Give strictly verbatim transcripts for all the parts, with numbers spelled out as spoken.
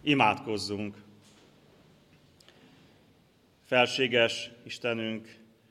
Imádkozzunk! Felséges Istenünk,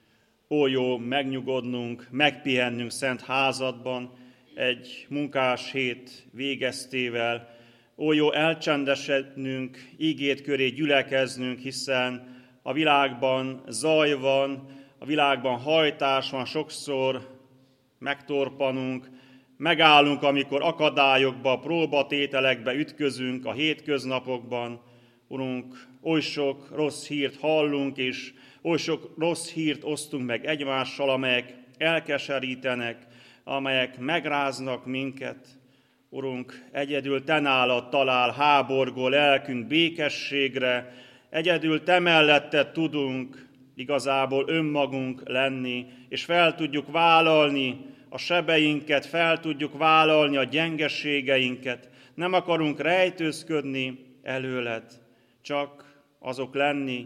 ó jó megnyugodnunk, megpihennünk szent házadban, egy munkás hét végeztével, ó jó elcsendesednünk, ígét köré gyülekeznünk, hiszen a világban zaj van, a világban hajtás van, sokszor megtorpanunk, megállunk, amikor akadályokba, próbatételekbe ütközünk a hétköznapokban. Urunk, oly sok rossz hírt hallunk, és oly sok rossz hírt osztunk meg egymással, amelyek elkeserítenek, amelyek megráznak minket. Urunk, egyedül Te nálad talál háborgó lelkünk békességre, egyedül Te melletted tudunk igazából önmagunk lenni, és fel tudjuk vállalni a sebeinket, fel tudjuk vállalni a gyengeségeinket. Nem akarunk rejtőzködni előled, csak azok lenni,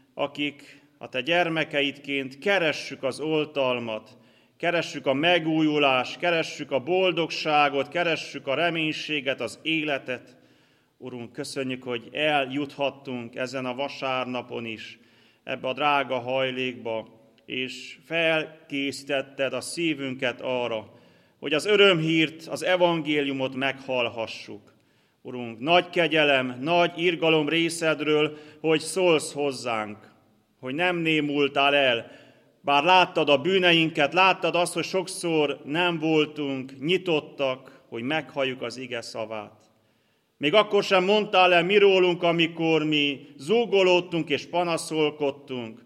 akik a Te gyermekeidként keressük az oltalmat, keressük a megújulást, keressük a boldogságot, keressük a reménységet, az életet. Urunk, köszönjük, hogy eljuthattunk ezen a vasárnapon is, ebbe a drága hajlékba, és felkészítetted a szívünket arra, hogy az örömhírt, az evangéliumot meghallhassuk. Urunk, nagy kegyelem, nagy irgalom részedről, hogy szólsz hozzánk, hogy nem némultál el, bár láttad a bűneinket, láttad azt, hogy sokszor nem voltunk nyitottak, hogy meghalljuk az ige szavát. Még akkor sem mondtál el mi rólunk, amikor mi zúgolódtunk és panaszolkodtunk,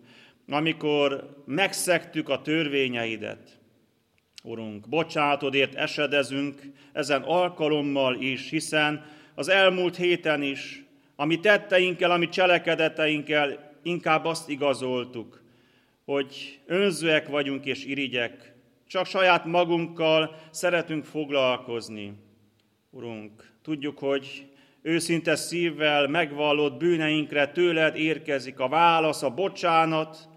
amikor megszegtük a törvényeidet. Urunk, bocsánatodért esedezünk ezen alkalommal is, hiszen az elmúlt héten is, ami tetteinkkel, ami cselekedeteinkkel inkább azt igazoltuk, hogy önzőek vagyunk és irigyek, csak saját magunkkal szeretünk foglalkozni. Urunk, tudjuk, hogy őszinte szívvel megvallott bűneinkre tőled érkezik a válasz, a bocsánat,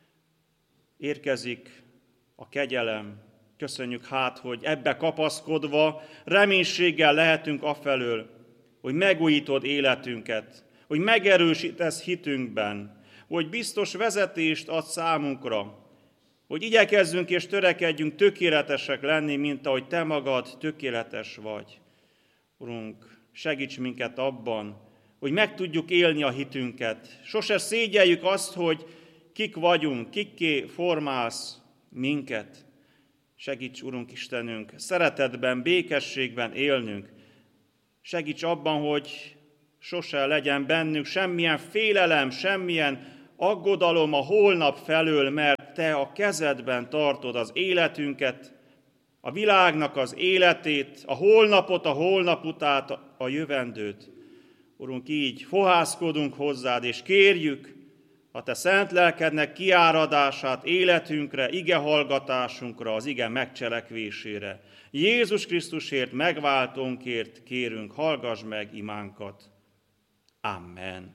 érkezik a kegyelem. Köszönjük hát, hogy ebbe kapaszkodva reménységgel lehetünk afelől, hogy megújítod életünket, hogy megerősítesz hitünkben, hogy biztos vezetést ad számunkra, hogy igyekezzünk és törekedjünk tökéletesek lenni, mint ahogy Te magad tökéletes vagy. Urunk, segíts minket abban, hogy meg tudjuk élni a hitünket. Sose szégyeljük azt, hogy kik vagyunk, kikké formálsz minket. Segíts, Urunk Istenünk, szeretetben, békességben élnünk. Segíts abban, hogy sose legyen bennünk semmilyen félelem, semmilyen aggodalom a holnap felől, mert Te a kezedben tartod az életünket, a világnak az életét, a holnapot, a holnap utát, a jövendőt. Urunk, így fohászkodunk hozzád, és kérjük a Te szent lelkednek kiáradását életünkre, ige hallgatásunkra, az ige megcselekvésére. Jézus Krisztusért, megváltónkért kérünk, hallgass meg imánkat. Amen.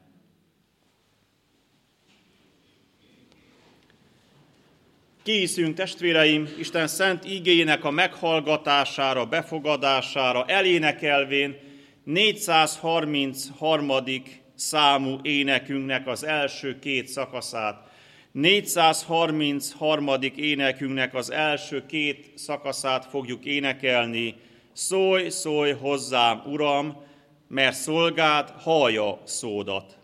Készülünk, testvéreim, Isten szent ígéjének a meghallgatására, befogadására, elénekelvén négyszázharmincharmadik számú énekünknek az első két szakaszát. négyszázharmincharmadik énekünknek az első két szakaszát fogjuk énekelni. Szólj, szólj hozzám, Uram, mert szolgád hallja szódat.